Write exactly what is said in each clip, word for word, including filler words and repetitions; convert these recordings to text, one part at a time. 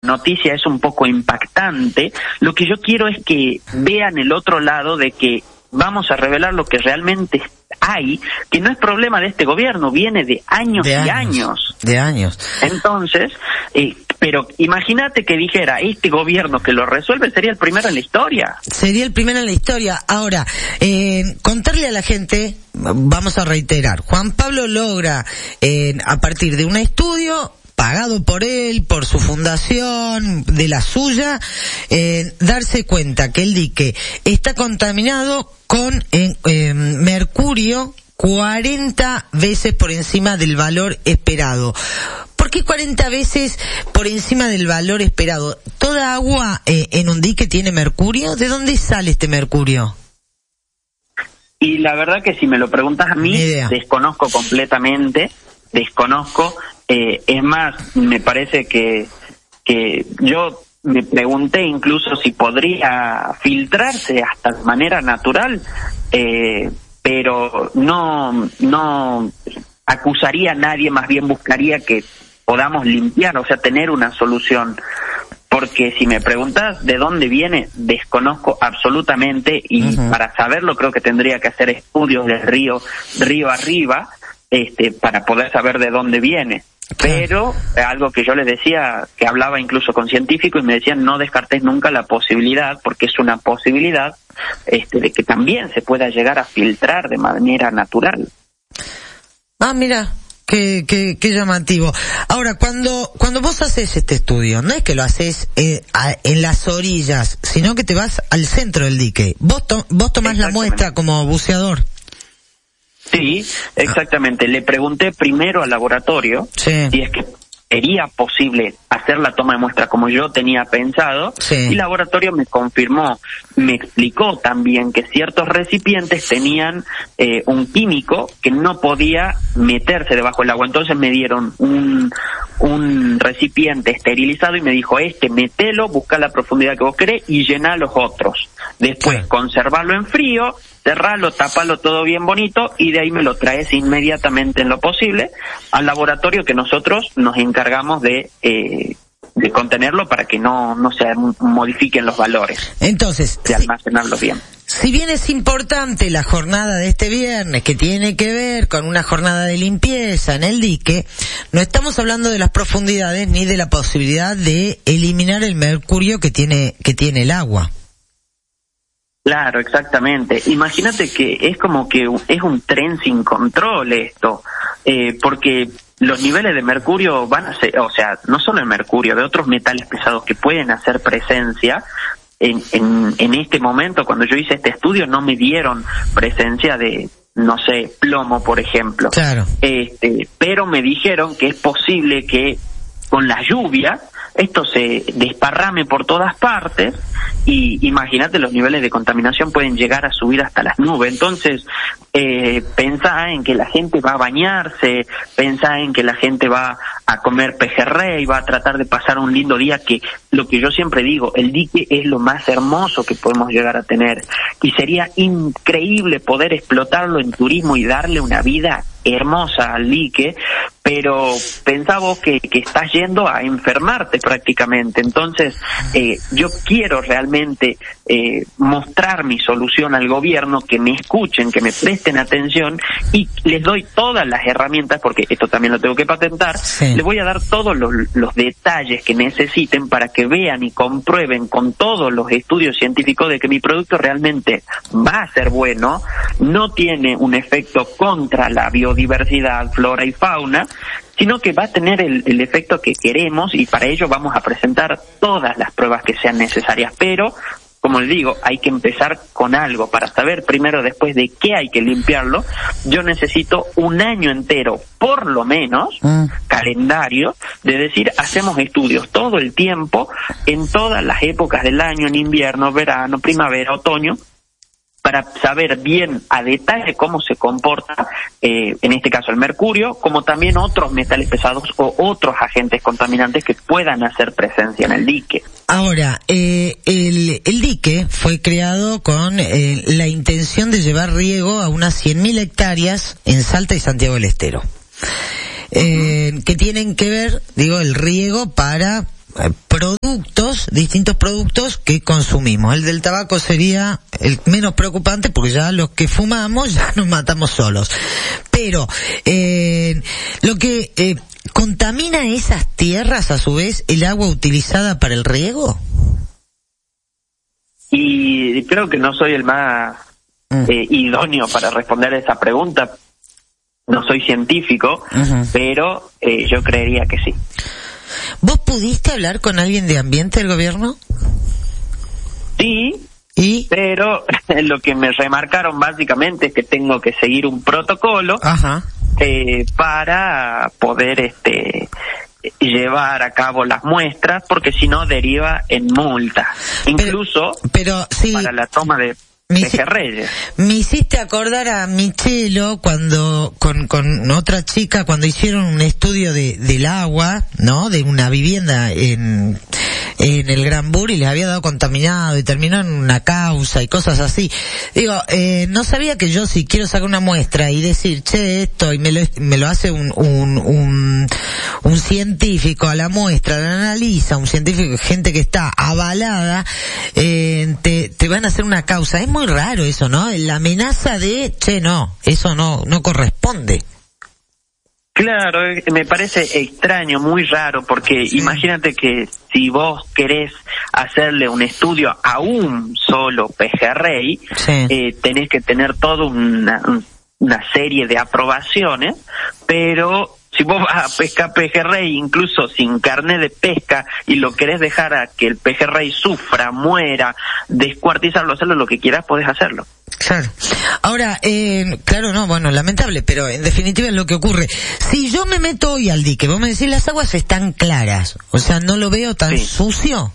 noticia es un poco impactante, lo que yo quiero es que vean el otro lado de que vamos a revelar lo que realmente hay, que no es problema de este gobierno, viene de años de y años, años. De años. Entonces, eh, pero imagínate que dijera, este gobierno que lo resuelve sería el primero en la historia. Sería el primero en la historia. Ahora, eh, contarle a la gente, vamos a reiterar, Juan Pablo logra, eh, a partir de un estudio pagado por él, por su fundación, de la suya, eh, darse cuenta que el dique está contaminado con eh, eh, mercurio cuarenta veces por encima del valor esperado. ¿Por qué cuarenta veces por encima del valor esperado? ¿Toda agua eh, en un dique tiene mercurio? ¿De dónde sale este mercurio? Y la verdad que si me lo preguntas a mí, desconozco completamente, desconozco. Eh, es más, me parece que, que yo me pregunté incluso si podría filtrarse hasta de manera natural, eh, pero no, no acusaría a nadie, más bien buscaría que podamos limpiar, o sea, tener una solución. Porque si me preguntas de dónde viene, desconozco absolutamente, y uh-huh. para saberlo creo que tendría que hacer estudios del río, río arriba, este, para poder saber de dónde viene. Pero algo que yo les decía, que hablaba incluso con científicos y me decían no descartes nunca la posibilidad, porque es una posibilidad este, de que también se pueda llegar a filtrar de manera natural. Ah, mira, qué, qué, qué llamativo. Ahora, cuando cuando vos haces este estudio, no es que lo haces eh, a, en las orillas, sino que te vas al centro del dique. Vos, to, vos tomás la muestra como buceador. Sí, exactamente. Le pregunté primero al laboratorio sí. si es que sería posible hacer la toma de muestra como yo tenía pensado, sí. y el laboratorio me confirmó, me explicó también que ciertos recipientes tenían eh, un químico que no podía meterse debajo del agua. Entonces me dieron un, un recipiente esterilizado y me dijo, este, metelo, busca la profundidad que vos querés y llená los otros. Después, sí. conservarlo en frío, cerrarlo, taparlo todo bien bonito y de ahí me lo traes inmediatamente en lo posible al laboratorio que nosotros nos encargamos de eh, de contenerlo para que no no se modifiquen los valores. Entonces, de almacenarlo si, bien. Si bien es importante la jornada de este viernes, que tiene que ver con una jornada de limpieza en el dique, no estamos hablando de las profundidades ni de la posibilidad de eliminar el mercurio que tiene que tiene el agua. Claro, exactamente. Imagínate que es como que es un tren sin control esto, eh, porque los niveles de mercurio van a ser, o sea, no solo el mercurio, de otros metales pesados que pueden hacer presencia. En, en, en este momento, cuando yo hice este estudio, no me dieron presencia de, no sé, plomo, por ejemplo. Claro. Este, pero me dijeron que es posible que con la lluvia esto se desparrame por todas partes y imagínate, los niveles de contaminación pueden llegar a subir hasta las nubes. Entonces, eh, pensá en que la gente va a bañarse, pensá en que la gente va a comer pejerrey, va a tratar de pasar un lindo día, que lo que yo siempre digo, el dique es lo más hermoso que podemos llegar a tener y sería increíble poder explotarlo en turismo y darle una vida hermosa al dique, pero pensá vos que, que estás yendo a enfermarte prácticamente. Entonces, eh, yo quiero realmente eh, mostrar mi solución al gobierno, que me escuchen, que me presten atención y les doy todas las herramientas, porque esto también lo tengo que patentar, sí. Les voy a dar todos los, los detalles que necesiten para que vean y comprueben con todos los estudios científicos de que mi producto realmente va a ser bueno, no tiene un efecto contra la biodiversidad, flora y fauna, sino que va a tener el, el efecto que queremos, y para ello vamos a presentar todas las pruebas que sean necesarias. Pero, como les digo, hay que empezar con algo. Para saber primero después de qué hay que limpiarlo, yo necesito un año entero, por lo menos, mm. calendario, de decir, hacemos estudios todo el tiempo, en todas las épocas del año, en invierno, verano, primavera, otoño, para saber bien a detalle cómo se comporta, eh, en este caso el mercurio, como también otros metales pesados o otros agentes contaminantes que puedan hacer presencia en el dique. Ahora, eh, el, el dique fue creado con eh, la intención de llevar riego a unas cien mil hectáreas en Salta y Santiago del Estero, eh, uh-huh. que tienen que ver, digo, el riego para productos, distintos productos que consumimos. El del tabaco sería el menos preocupante porque ya los que fumamos ya nos matamos solos. Pero eh, lo que eh, contamina esas tierras, a su vez, el agua utilizada para el riego. Y creo que no soy el más eh, idóneo para responder a esa pregunta. No soy científico, uh-huh. pero eh, yo creería que sí. ¿Vos pudiste hablar con alguien de ambiente del gobierno? Sí, ¿y? Pero lo que me remarcaron básicamente es que tengo que seguir un protocolo Ajá. Eh, para poder este llevar a cabo las muestras, porque si no deriva en multa, incluso pero, pero sí, para la toma de Me, Pejerreyes. Me hiciste acordar a Michelo cuando, con, con otra chica, cuando hicieron un estudio de, del agua, ¿no? De una vivienda en, en el Gran Bur y les había dado contaminado y terminó en una causa y cosas así. Digo, eh, no sabía que yo si quiero sacar una muestra y decir, che, esto, y me lo, me lo hace un, un, un, un científico a la muestra, la analiza, un científico, gente que está avalada, eh, te, te van a hacer una causa. Es muy raro eso, ¿no? La amenaza de, che, no, eso no, no corresponde. Claro, me parece extraño, muy raro, porque sí. Imagínate que si vos querés hacerle un estudio a un solo pejerrey, sí. eh, tenés que tener toda una, una serie de aprobaciones, pero si vos vas a pescar pejerrey, incluso sin carnet de pesca, y lo querés dejar a que el pejerrey sufra, muera, descuartizarlo, hacerlo lo que quieras, podés hacerlo. Claro. Ahora, eh, claro, no, bueno, lamentable, pero en definitiva es lo que ocurre. Si yo me meto hoy al dique, vos me decís, las aguas están claras, o sea, no lo veo tan sí. sucio.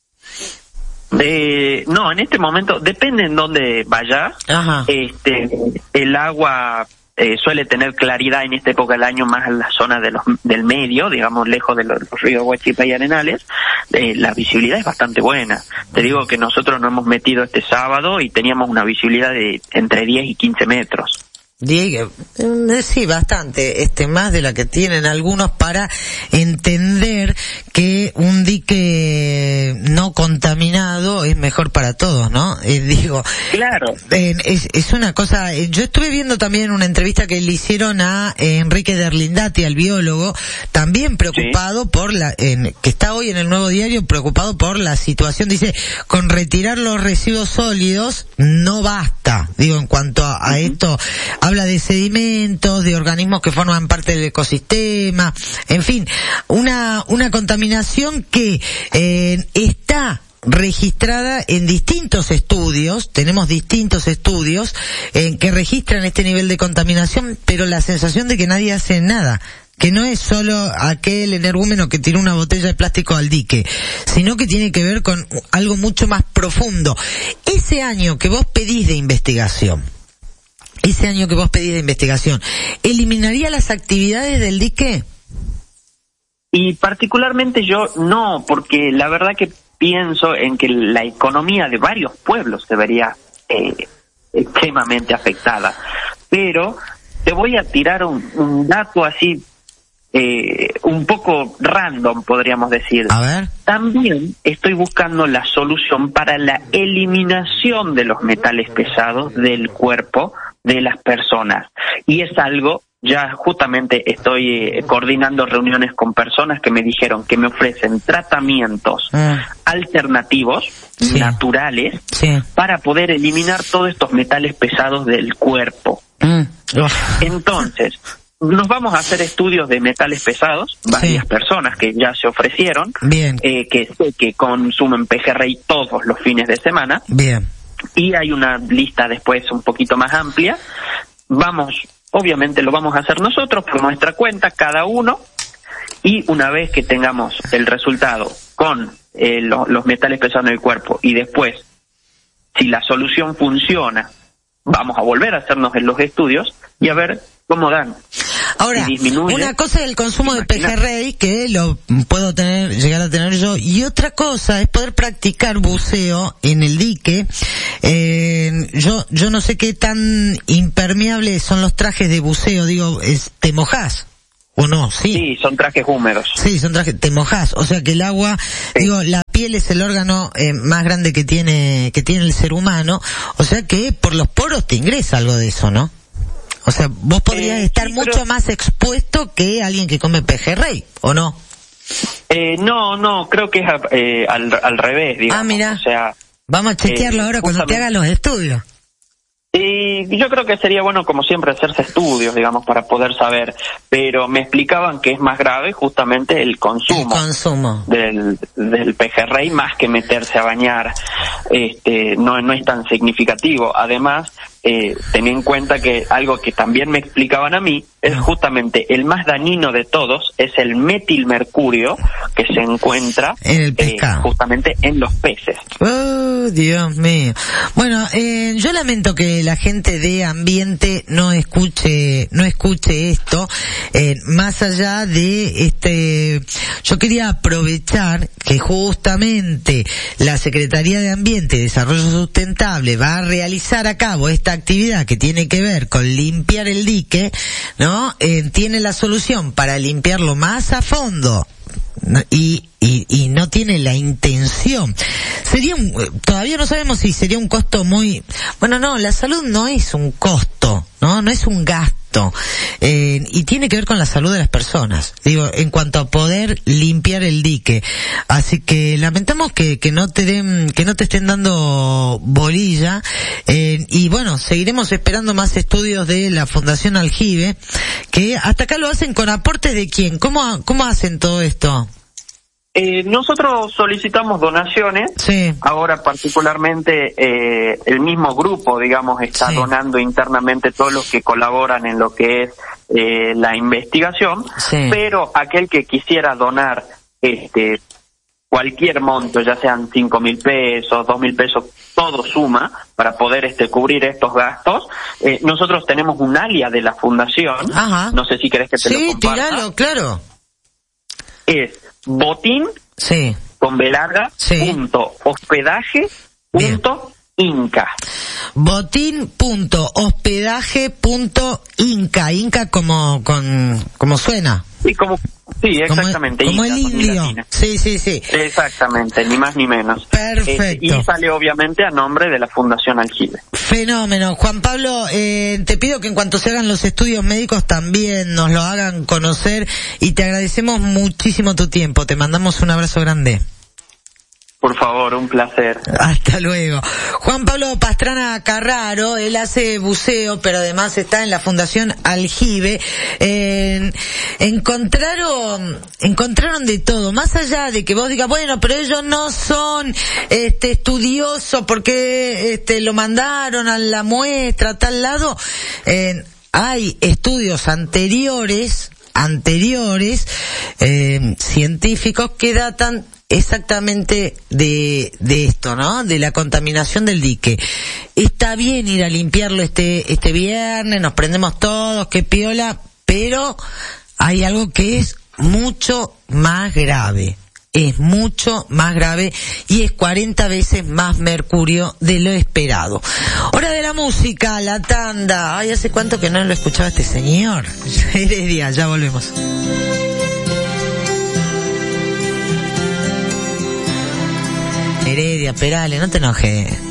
Eh, no, en este momento, depende en dónde vayas, Ajá. este, el agua eh, suele tener claridad en esta época del año más en la zona de los, del medio, digamos, lejos de los, los ríos Guachipa y Arenales. Eh, la visibilidad es bastante buena. Te digo que nosotros nos hemos metido este sábado y teníamos una visibilidad de entre diez y quince metros. Diego, sí, bastante, este, más de la que tienen algunos para entender que un dique no contaminado es mejor para todos, ¿no? Eh, digo, claro. Eh, es, es una cosa, eh, yo estuve viendo también una entrevista que le hicieron a eh, Enrique Derlindati, al biólogo, también preocupado sí. por la, eh, que está hoy en el Nuevo Diario, preocupado por la situación, dice, con retirar los residuos sólidos no basta, digo, en cuanto a, a uh-huh. esto, habla de sedimentos, de organismos que forman parte del ecosistema, en fin, una una contaminación que eh, está registrada en distintos estudios, tenemos distintos estudios eh, que registran este nivel de contaminación, pero la sensación de que nadie hace nada, que no es solo aquel energúmeno que tiró una botella de plástico al dique, sino que tiene que ver con algo mucho más profundo. Ese año que vos pedís de investigación, ese año que vos pedís de investigación, ¿eliminaría las actividades del dique? Y particularmente yo no, porque la verdad que pienso en que la economía de varios pueblos se vería eh, extremadamente afectada. Pero te voy a tirar un, un dato así, eh, un poco random, podríamos decir. A ver. También estoy buscando la solución para la eliminación de los metales pesados del cuerpo de las personas. Y es algo, ya justamente estoy eh, coordinando reuniones con personas que me dijeron que me ofrecen tratamientos mm. alternativos, sí. naturales, sí. para poder eliminar todos estos metales pesados del cuerpo. Mm. Oh. Entonces, nos vamos a hacer estudios de metales pesados, varias sí. personas que ya se ofrecieron, Bien. Eh, que, que consumen pejerrey todos los fines de semana. Bien. Y hay una lista después un poquito más amplia. Vamos, obviamente lo vamos a hacer nosotros por nuestra cuenta, cada uno, y una vez que tengamos el resultado con eh, lo, los metales pesados en el cuerpo, y después, si la solución funciona, vamos a volver a hacernos los estudios y a ver cómo dan. Ahora, una cosa es el consumo de pejerrey, que lo puedo tener, llegar a tener yo, y otra cosa es poder practicar buceo en el dique. Eh, yo yo no sé qué tan impermeables son los trajes de buceo, digo, es, ¿te mojás? ¿O no? Sí. Sí, son trajes húmedos. Sí, son trajes, te mojás, o sea que el agua, sí. digo, la piel es el órgano eh, más grande que tiene, que tiene el ser humano, o sea que por los poros te ingresa algo de eso, ¿no? O sea, vos podrías eh, estar sí, mucho pero... más expuesto que alguien que come pejerrey, ¿o no? Eh, no, no, creo que es eh, al, al revés, digamos. Ah, mira. O sea, vamos a chequearlo eh, ahora cuando te hagan los estudios. Y yo creo que sería bueno, como siempre, hacerse estudios, digamos, para poder saber. Pero me explicaban que es más grave justamente el consumo, el consumo. del, del pejerrey, más que meterse a bañar. Este, no, no es tan significativo. Además, eh, ten en cuenta que algo que también me explicaban a mí es justamente el más dañino de todos, es el metilmercurio que se encuentra en el pescado, eh, justamente en los peces. Oh, Dios mío. Bueno, eh, yo lamento que la gente de ambiente no escuche, no escuche esto, eh, más allá de este, yo quería aprovechar que justamente la Secretaría de Ambiente y Desarrollo Sustentable va a realizar a cabo esta actividad que tiene que ver con limpiar el dique, ¿no? Eh, tiene la solución para limpiarlo más a fondo. Y, y, y no tiene la intención. Sería un, todavía no sabemos si sería un costo muy, bueno, no, la salud no es un costo, no, no es un gasto, eh, y tiene que ver con la salud de las personas, digo, en cuanto a poder limpiar el dique. Así que lamentamos que, que no te den, que no te estén dando bolilla, eh, y bueno, seguiremos esperando más estudios de la Fundación Aljibe, que hasta acá lo hacen con aportes de quién, cómo, cómo hacen todo esto. Eh, nosotros solicitamos donaciones. Sí. Ahora particularmente eh, el mismo grupo, digamos, está sí. donando internamente todos los que colaboran en lo que es eh, la investigación. Sí. Pero aquel que quisiera donar este cualquier monto, ya sean cinco mil pesos, dos mil pesos, todo suma para poder este cubrir estos gastos. Eh, nosotros tenemos un alia de la fundación. Ajá. No sé si querés que te sí, lo comparta. Sí, tíralo, claro. Es botín sí. con B larga sí. punto hospedaje punto inca. Botín punto hospedaje punto inca. Inca como con como suena. Sí, como sí, exactamente. Como, como Inca, el indio. Sí, sí, sí. Exactamente, ni más ni menos. Perfecto. Eh, y sale obviamente a nombre de la Fundación Aljibe. Fenómeno. Juan Pablo, eh, te pido que en cuanto se hagan los estudios médicos también nos lo hagan conocer y te agradecemos muchísimo tu tiempo. Te mandamos un abrazo grande. Por favor, un placer. Hasta luego. Juan Pablo Pastrana Carraro, él hace buceo, pero además está en la Fundación Aljibe. Eh, encontraron, encontraron de todo, más allá de que vos digas, bueno, pero ellos no son este estudiosos porque este lo mandaron a la muestra a tal lado. Eh, hay estudios anteriores, anteriores, eh, científicos que datan exactamente de, de esto, ¿no? De la contaminación del dique. Está bien ir a limpiarlo este, este viernes, nos prendemos todos, qué piola, pero hay algo que es mucho más grave. Es mucho más grave y es cuarenta veces más mercurio de lo esperado. Hora de la música, la tanda. Ay, ¿hace cuánto que no lo escuchaba este señor? Heredia, ya volvemos. Heredia, Perales, no te enojes.